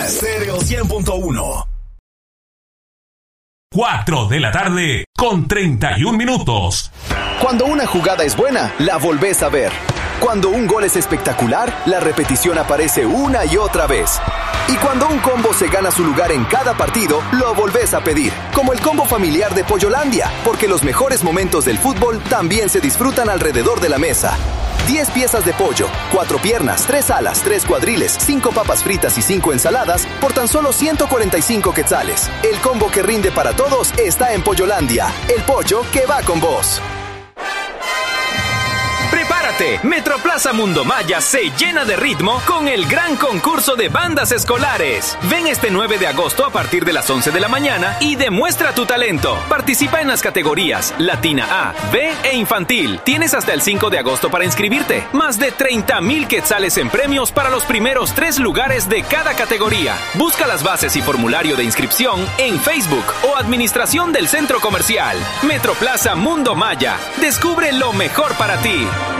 Stereo 100.1. 4 de la tarde con 31 minutos. Cuando una jugada es buena, la volvés a ver. Cuando un gol es espectacular, la repetición aparece una y otra vez. Y cuando un combo se gana su lugar en cada partido, lo volvés a pedir. Como el combo familiar de Pollolandia, porque los mejores momentos del fútbol también se disfrutan alrededor de la mesa. 10 piezas de pollo, 4 piernas, 3 alas, 3 cuadriles, 5 papas fritas y 5 ensaladas por tan solo 145 quetzales. El combo que rinde para todos está en Pollolandia, el pollo que va con vos. ¡Prepárate! Metroplaza Mundo Maya se llena de ritmo con el gran concurso de bandas escolares. Ven este 9 de agosto a partir de las 11 de la mañana y demuestra tu talento. Participa en las categorías Latina A, B e Infantil. Tienes hasta el 5 de agosto para inscribirte. Más de 30,000 quetzales en premios para los primeros 3 lugares de cada categoría. Busca las bases y formulario de inscripción en Facebook o Administración del Centro Comercial. Metroplaza Mundo Maya. Descubre lo mejor para ti.